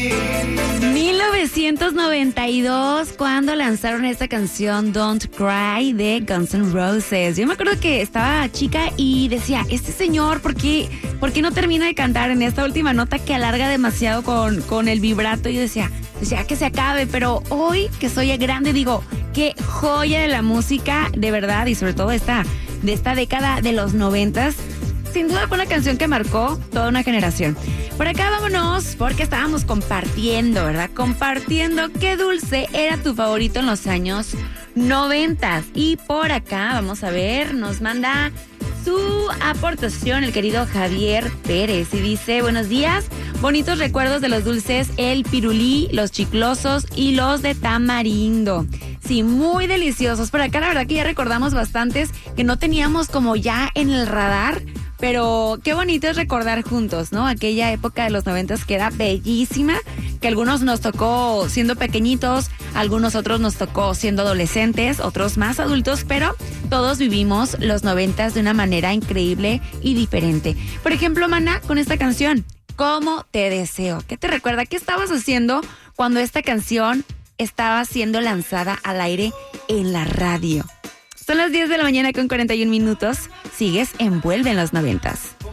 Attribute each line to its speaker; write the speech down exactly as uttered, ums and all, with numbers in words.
Speaker 1: mil novecientos noventa y dos, cuando lanzaron esta canción Don't Cry de Guns N' Roses. Yo me acuerdo que estaba chica y decía, este señor, ¿por qué, por qué no termina de cantar en esta última nota que alarga demasiado con, con el vibrato? Y yo decía, decía que se acabe, pero hoy que soy grande digo, qué joya de la música, de verdad, y sobre todo esta, de esta década de los noventas. Sin duda fue una canción que marcó toda una generación. Por acá vámonos, porque estábamos compartiendo, ¿verdad? Compartiendo qué dulce era tu favorito en los años noventas. Y por acá, vamos a ver, nos manda su aportación el querido Javier Pérez. Y dice, buenos días, bonitos recuerdos de los dulces, el pirulí, los chiclosos y los de tamarindo. Sí, muy deliciosos. Por acá la verdad que ya recordamos bastantes que no teníamos como ya en el radar. Pero qué bonito es recordar juntos, ¿no? Aquella época de los noventas que era bellísima, que algunos nos tocó siendo pequeñitos, algunos otros nos tocó siendo adolescentes, otros más adultos, pero todos vivimos los noventas de una manera increíble y diferente. Por ejemplo, Maná, con esta canción, ¿Cómo te deseo? ¿Qué te recuerda? ¿Qué estabas haciendo cuando esta canción estaba siendo lanzada al aire en la radio? Son las diez de la mañana con cuarenta y un minutos. Sigues Envuelve en los noventas.